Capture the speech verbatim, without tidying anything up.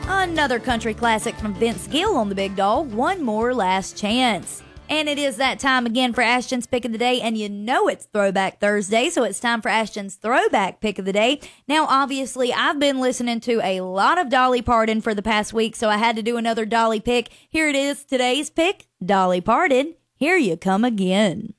Another country classic from Vince Gill on the Big Dog, One More Last Chance. And it is that time again for Ashton's Pick of the Day, and you know it's Throwback Thursday, so it's time for Ashton's Throwback Pick of the Day. Now, obviously, I've been listening to a lot of Dolly Parton for the past week, so I had to do another Dolly pick. Here it is, today's pick, Dolly Parton, Here You Come Again.